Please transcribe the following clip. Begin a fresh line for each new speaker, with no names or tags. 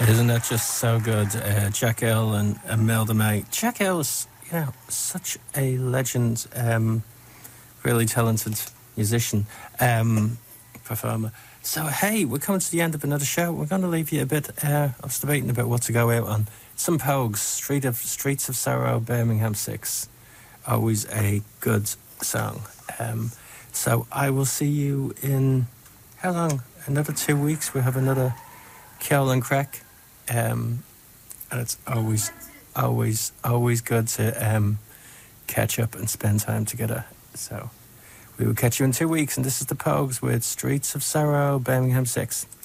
Isn't that just so good? Jack Hill and Imelda May. Jack Hill is, such a legend, really talented musician, performer. So, hey, we're coming to the end of another show. We're going to leave you a bit. I was debating about what to go out on. Some Pogues, Streets of Sorrow, Birmingham 6. Always a good song. So I will see you in, how long? Another 2 weeks. We have another Ceol and Crack. And it's always good to catch up and spend time together. So we will catch you in 2 weeks, and this is the Pogues with Streets of Sorrow, Birmingham 6.